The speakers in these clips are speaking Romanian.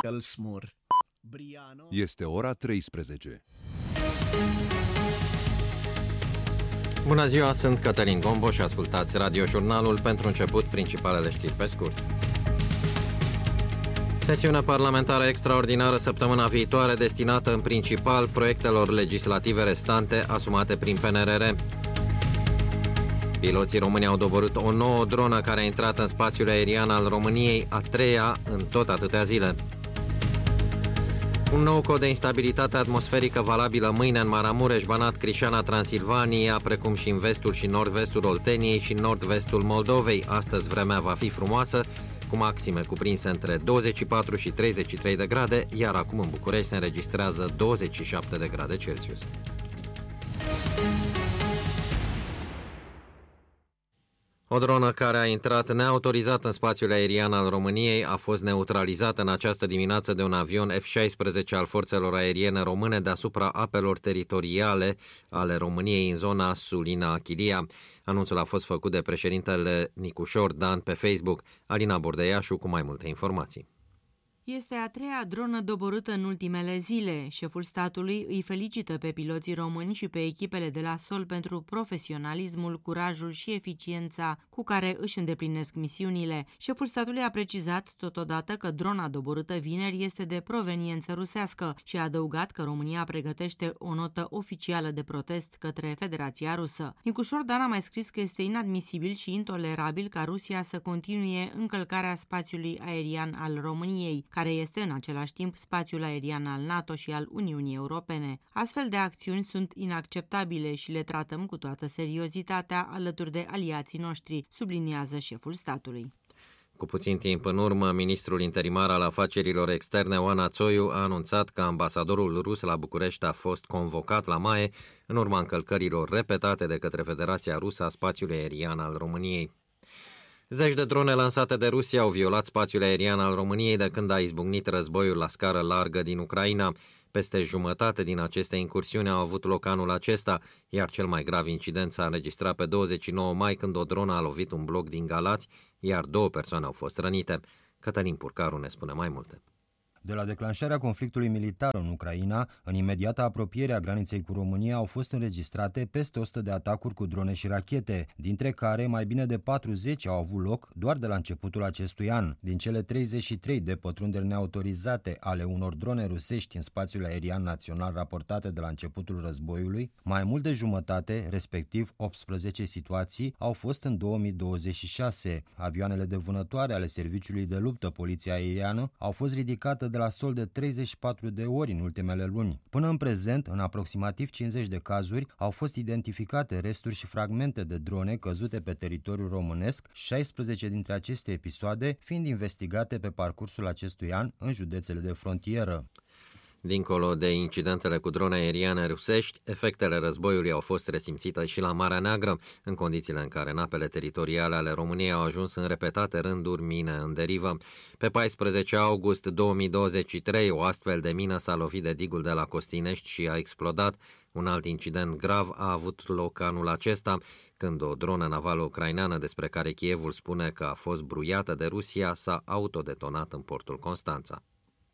Este ora 13. Bună ziua, sunt Cătălin Gombo și ascultați Radio-Jurnalul. Pentru început, principalele știri pe scurt. Sesiune parlamentară extraordinară săptămâna viitoare, destinată în principal proiectelor legislative restante asumate prin PNRR. Piloții români au doborât o nouă dronă care a intrat în spațiul aerian al României, a treia în tot atâtea zile. Un nou cod de instabilitate atmosferică valabilă mâine în Maramureș, Banat, Crișana, Transilvania, precum și în vestul și nord-vestul Olteniei și nord-vestul Moldovei. Astăzi vremea va fi frumoasă, cu maxime cuprinse între 24 și 33 de grade, iar acum în București se înregistrează 27 de grade Celsius. O dronă care a intrat neautorizat în spațiul aerian al României a fost neutralizată în această dimineață de un avion F-16 al forțelor aeriene române deasupra apelor teritoriale ale României în zona Sulina-Achilia. Anunțul a fost făcut de președintele Nicușor Dan pe Facebook. Alina Bordeiașu cu mai multe informații. Este a treia dronă doborâtă în ultimele zile. Șeful statului îi felicită pe piloții români și pe echipele de la sol pentru profesionalismul, curajul și eficiența cu care își îndeplinesc misiunile. Șeful statului a precizat totodată că drona doborâtă vineri este de proveniență rusească și a adăugat că România pregătește o notă oficială de protest către Federația Rusă. Nicușor Dan a mai scris că este inadmisibil și intolerabil ca Rusia să continue încălcarea spațiului aerian al României, care este în același timp spațiul aerian al NATO și al Uniunii Europene. Astfel de acțiuni sunt inacceptabile și le tratăm cu toată seriozitatea alături de aliații noștri, subliniază șeful statului. Cu puțin timp în urmă, ministrul interimar al afacerilor externe, Oana Țoiu, a anunțat că ambasadorul rus la București a fost convocat la MAE în urma încălcărilor repetate de către Federația Rusă a spațiului aerian al României. Zeci de drone lansate de Rusia au violat spațiul aerian al României de când a izbucnit războiul la scară largă din Ucraina. Peste jumătate din aceste incursiuni au avut loc anul acesta, iar cel mai grav incident s-a înregistrat pe 29 mai când o dronă a lovit un bloc din Galați, iar 2 persoane au fost rănite. Cătălin Purcaru ne spune mai multe. De la declanșarea conflictului militar în Ucraina, în imediata apropiere a graniței cu România au fost înregistrate peste 100 de atacuri cu drone și rachete, dintre care mai bine de 40 au avut loc doar de la începutul acestui an. Din cele 33 de pătrunderi neautorizate ale unor drone rusești în spațiul aerian național raportate de la începutul războiului, mai mult de jumătate, respectiv 18 situații, au fost în 2026. Avioanele de vânătoare ale Serviciului de Luptă Poliția Aeriană au fost ridicate de la sol de 34 de ori în ultimele luni. Până în prezent, în aproximativ 50 de cazuri, au fost identificate resturi și fragmente de drone căzute pe teritoriul românesc, 16 dintre aceste episoade fiind investigate pe parcursul acestui an în județele de frontieră. Dincolo de incidentele cu drone aeriane rusești, efectele războiului au fost resimțite și la Marea Neagră, în condițiile în care în apele teritoriale ale României au ajuns în repetate rânduri mine în derivă. Pe 14 august 2023, o astfel de mină s-a lovit de digul de la Costinești și a explodat. Un alt incident grav a avut loc anul acesta, când o dronă navală ucraineană, despre care Kievul spune că a fost bruiată de Rusia, s-a autodetonat în portul Constanța.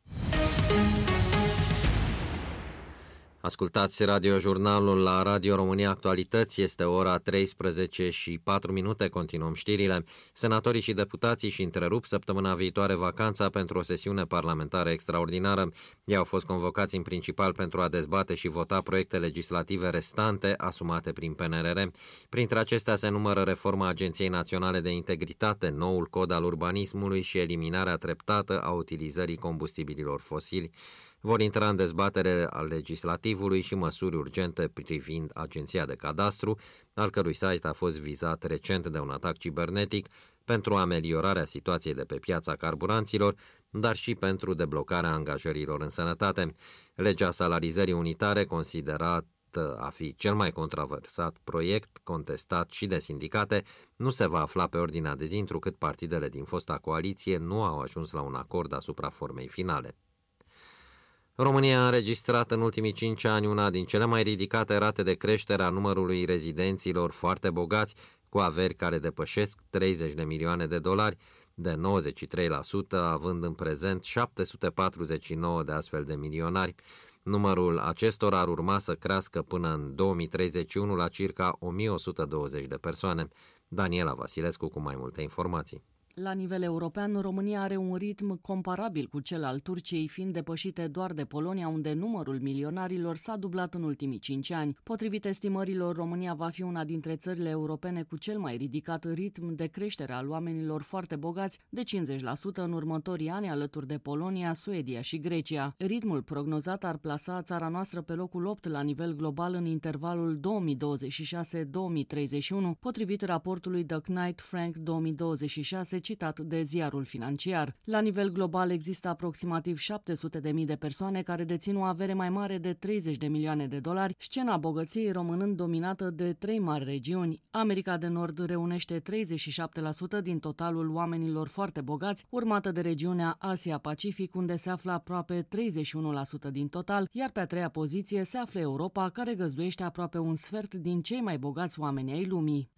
Ascultați Radio-Jurnalul la Radio România Actualități, este ora 13 și 4 minute, continuăm știrile. Senatorii și deputații și întrerup săptămâna viitoare vacanța pentru o sesiune parlamentară extraordinară. Ei au fost convocați în principal pentru a dezbate și vota proiecte legislative restante asumate prin PNRR. Printre acestea se numără reforma Agenției Naționale de Integritate, noul cod al urbanismului și eliminarea treptată a utilizării combustibililor fosili. Vor intra în dezbatere al legislativului și măsuri urgente privind Agenția de Cadastru, al cărui site a fost vizat recent de un atac cibernetic pentru ameliorarea situației de pe piața carburanților, dar și pentru deblocarea angajărilor în sănătate. Legea salarizării unitare, considerat a fi cel mai controversat proiect, contestat și de sindicate, nu se va afla pe ordinea de zi, întrucât partidele din fosta coaliție nu au ajuns la un acord asupra formei finale. România a înregistrat în ultimii 5 ani una din cele mai ridicate rate de creștere a numărului rezidenților foarte bogați, cu averi care depășesc 30 de milioane de dolari. de 93%, având în prezent 749 de astfel de milionari. Numărul acestora ar urma să crească până în 2031 la circa 1120 de persoane. Daniela Vasilescu cu mai multe informații. La nivel european, România are un ritm comparabil cu cel al Turciei, fiind depășite doar de Polonia, unde numărul milionarilor s-a dublat în ultimii 5 ani. Potrivit estimărilor, România va fi una dintre țările europene cu cel mai ridicat ritm de creștere al oamenilor foarte bogați, de 50% în următorii ani, alături de Polonia, Suedia și Grecia. Ritmul prognozat ar plasa țara noastră pe locul 8 la nivel global în intervalul 2026-2031, potrivit raportului The Knight-Frank 2026, citat de Ziarul Financiar. La nivel global există aproximativ 700.000 de persoane care dețin o avere mai mare de 30 de milioane de dolari, scena bogăției rămânând dominată de 3 mari regiuni. America de Nord reunește 37% din totalul oamenilor foarte bogați, urmată de regiunea Asia-Pacific, unde se află aproape 31% din total, iar pe a treia poziție se află Europa, care găzduiește aproape un sfert din cei mai bogați oameni ai lumii.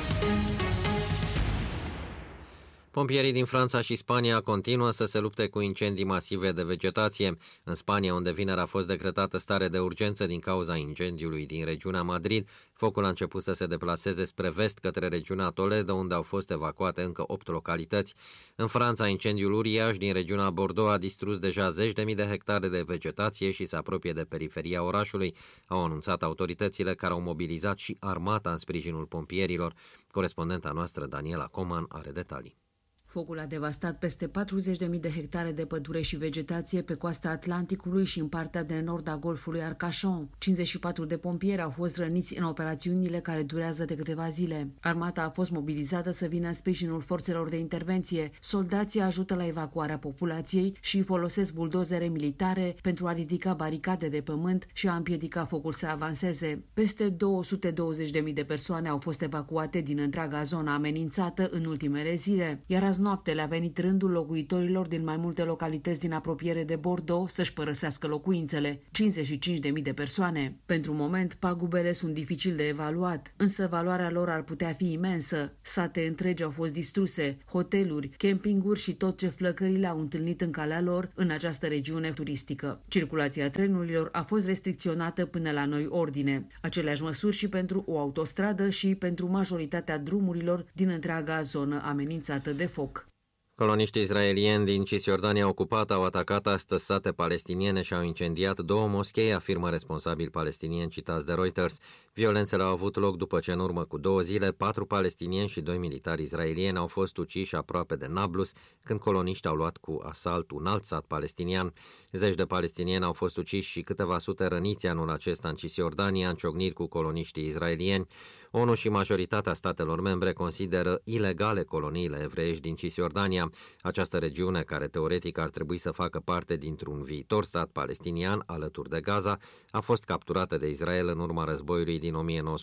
Pompierii din Franța și Spania continuă să se lupte cu incendii masive de vegetație. În Spania, unde vineri a fost decretată stare de urgență din cauza incendiului din regiunea Madrid, focul a început să se deplaseze spre vest către regiunea Toledo, unde au fost evacuate încă 8 localități. În Franța, incendiul uriaș din regiunea Bordeaux a distrus deja 10.000 de hectare de vegetație și se apropie de periferia orașului, au anunțat autoritățile, care au mobilizat și armata în sprijinul pompierilor. Corespondenta noastră, Daniela Coman, are detalii. Focul a devastat peste 40.000 de hectare de pădure și vegetație pe coasta Atlanticului și în partea de nord a Golfului Arcachon. 54 de pompieri au fost răniți în operațiunile care durează de câteva zile. Armata a fost mobilizată să vină în sprijinul forțelor de intervenție. Soldații ajută la evacuarea populației și folosesc buldozere militare pentru a ridica baricade de pământ și a împiedica focul să avanseze. Peste 220.000 de persoane au fost evacuate din întreaga zonă amenințată în ultimele zile, iar azi noapte le-a venit rândul locuitorilor din mai multe localități din apropiere de Bordeaux să-și părăsească locuințele, 55.000 de persoane. Pentru moment, pagubele sunt dificil de evaluat, însă valoarea lor ar putea fi imensă. Sate întregi au fost distruse, hoteluri, campinguri și tot ce flăcările au întâlnit în calea lor în această regiune turistică. Circulația trenurilor a fost restricționată până la noi ordine. Aceleași măsuri și pentru o autostradă și pentru majoritatea drumurilor din întreaga zonă amenințată de foc. Coloniștii israelieni din Cisjordania ocupată au atacat astăzi sate palestiniene și au incendiat 2 moschei, afirmă responsabili palestinieni citați de Reuters. Violențele au avut loc după ce în urmă cu 2 zile 4 palestinieni și 2 militari israelieni au fost uciși aproape de Nablus, când coloniștii au luat cu asalt un alt sat palestinian. Zeci de palestinieni au fost uciși și câteva sute răniți anul acesta în Cisjordania, în ciocniri cu coloniștii israelieni. ONU și majoritatea statelor membre consideră ilegale coloniile evreiești din Cisjordania. Această regiune, care teoretic ar trebui să facă parte dintr-un viitor stat palestinian alături de Gaza, a fost capturată de Israel în urma războiului din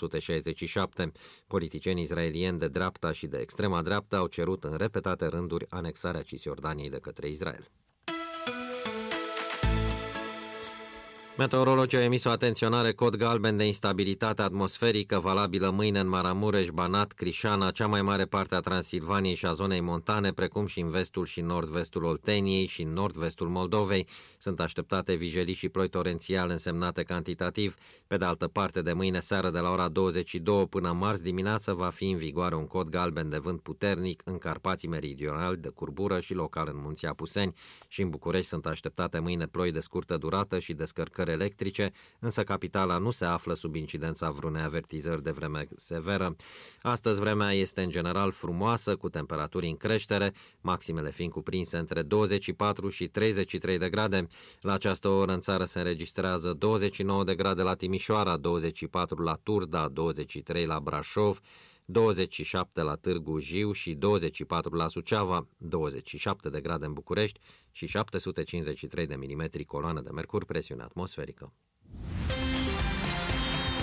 1967. Politicieni israelieni de dreapta și de extrema dreaptă au cerut în repetate rânduri anexarea Cisjordaniei de către Israel. Meteorologii au emis o atenționare cod galben de instabilitate atmosferică valabilă mâine în Maramureș, Banat, Crișana, cea mai mare parte a Transilvaniei și a zonei montane, precum și în vestul și nord-vestul Olteniei și în nord-vestul Moldovei. Sunt așteptate vijelii și ploi torențiale însemnate cantitativ. Pe de altă parte, de mâine seară de la ora 22 până marți dimineață va fi în vigoare un cod galben de vânt puternic în Carpații meridionali, de curbură și local în Munții Apuseni. Și în București sunt așteptate mâine ploi de scurtă durată și descărcări electrice, însă capitala nu se află sub incidența vreunei avertizări de vreme severă. Astăzi vremea este în general frumoasă, cu temperaturi în creștere, maximele fiind cuprinse între 24 și 33 de grade. La această oră în țară se înregistrează 29 de grade la Timișoara, 24 la Turda, 23 la Brașov, 27 la Târgu Jiu și 24 la Suceava, 27 de grade în București și 753 de milimetri coloană de mercur presiune atmosferică.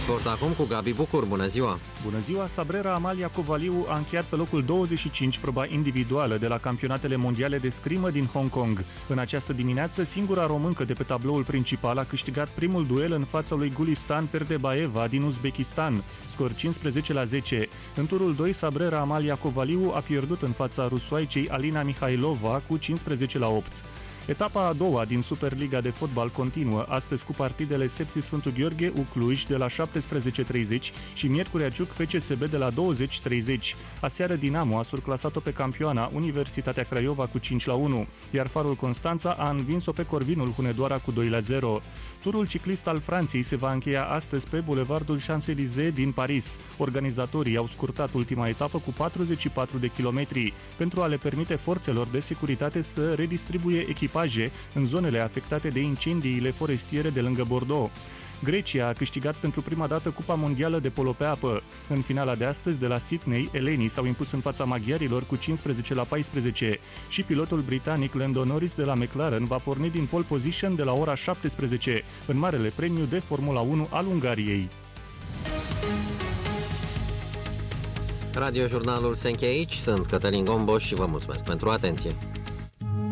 Sport acum cu Gabi Bucur. Bună ziua! Bună ziua! Sabrera Amalia Covaliu a încheiat pe locul 25 proba individuală de la campionatele mondiale de scrimă din Hong Kong. În această dimineață, singura româncă de pe tabloul principal a câștigat primul duel în fața lui Gulistan Perdebaeva din Uzbekistan, scor 15-10. În turul 2, Sabrera Amalia Covaliu a pierdut în fața rusoaicei Alina Mihailova cu 15-8. Etapa a doua din Superliga de fotbal continuă astăzi cu partidele Sepsi Sfântul Gheorghe Ucluj de la 17:30 și Miercurea Ciuc FCSB de la 20:30. Aseară Dinamo a surclasat-o pe campioana Universitatea Craiova cu 5-1, iar Farul Constanța a învins-o pe Corvinul Hunedoara cu 2-0. Turul ciclist al Franței se va încheia astăzi pe Bulevardul Champs-Élysées din Paris. Organizatorii au scurtat ultima etapă cu 44 de kilometri pentru a le permite forțelor de securitate să redistribuie echipaje în zonele afectate de incendiile forestiere de lângă Bordeaux. Grecia a câștigat pentru prima dată Cupa Mondială de Polo pe apă. În finala de astăzi de la Sydney, elenii s-au impus în fața maghiarilor cu 15-14 și pilotul britanic Lando Norris de la McLaren va porni din pole position de la ora 17 în Marele Premiu de Formula 1 al Ungariei. Radiojurnalul se încheie aici. Sunt Cătălin Gomboș și vă mulțumesc pentru atenție.